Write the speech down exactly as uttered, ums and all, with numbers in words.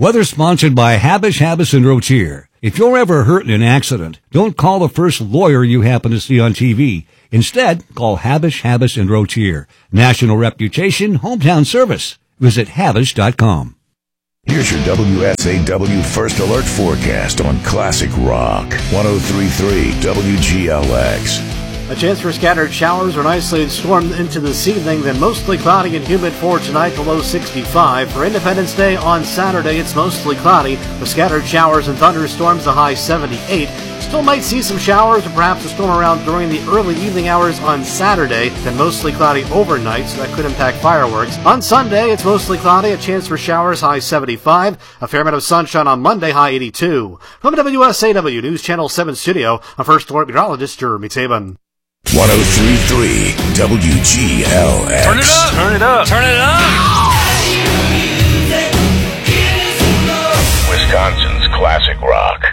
Weather sponsored by Habish, Habis, and Rotier. If you're ever hurt in an accident, don't call the first lawyer you happen to see on T V. Instead, call Habish, Habis, and Rotier. National reputation, hometown service. Visit Habish dot com. Here's your W S A W First Alert forecast on Classic Rock. one oh three point three W G L X. A chance for scattered showers or an isolated storm into this evening, then mostly cloudy and humid for tonight, the low sixty-five. For Independence Day on Saturday, it's mostly cloudy with scattered showers and thunderstorms, the high seventy-eight. Still might see some showers or perhaps a storm around during the early evening hours on Saturday, then mostly cloudy overnight, so that could impact fireworks. On Sunday, it's mostly cloudy, a chance for showers, high seventy-five. A fair amount of sunshine on Monday, high eighty-two. From the W S A W News Channel seven studio, I'm First Alert Meteorologist Jeremy Taban. one oh three point three W G L X. Turn it up! Turn it up! Turn it up! Wisconsin's Classic Rock.